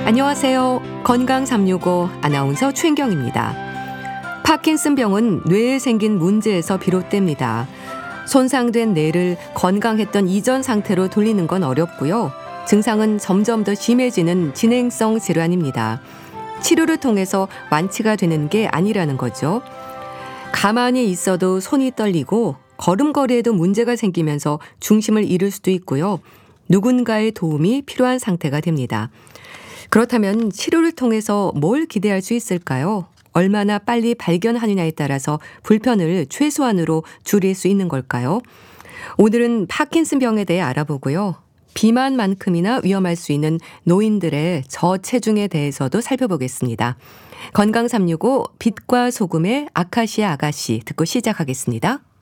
안녕하세요. 건강 365 아나운서 최인경입니다. 파킨슨병은 뇌에 생긴 문제에서 비롯됩니다. 손상된 뇌를 건강했던 이전 상태로 돌리는 건 어렵고요. 증상은 점점 더 심해지는 진행성 질환입니다. 치료를 통해서 완치가 되는 게 아니라는 거죠. 가만히 있어도 손이 떨리고 걸음걸이에도 문제가 생기면서 중심을 잃을 수도 있고요. 누군가의 도움이 필요한 상태가 됩니다. 그렇다면 치료를 통해서 뭘 기대할 수 있을까요? 얼마나 빨리 발견하느냐에 따라서 불편을 최소한으로 줄일 수 있는 걸까요? 오늘은 파킨슨병에 대해 알아보고요. 비만만큼이나 위험할 수 있는 노인들의 저체중에 대해서도 살펴보겠습니다. 건강 365 빛과 소금의 아카시아 아가씨 듣고 시작하겠습니다.